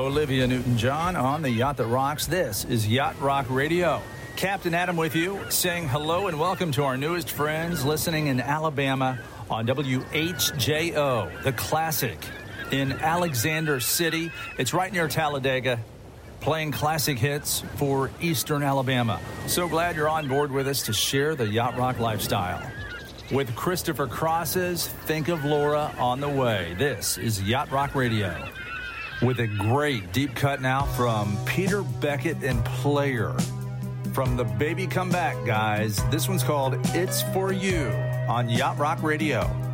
Olivia Newton-John on the Yacht That Rocks. This is Yacht Rock Radio. Captain Adam with you, saying hello and welcome to our newest friends listening in Alabama on WHJO, the classic in Alexander City. It's right near Talladega, playing classic hits for Eastern Alabama. So glad you're on board with us to share the Yacht Rock lifestyle. With Christopher Cross's Think of Laura on the way, this is Yacht Rock Radio. With a great deep cut now from Peter Beckett and Player. From the Baby Come Back, guys. This one's called It's For You on Yacht Rock Radio.